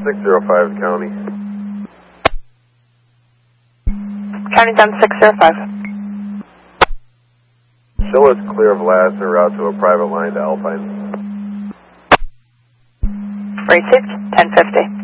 605 County. County 10605. Show us clear of last en route to a private line to Alpine. Received, 1050.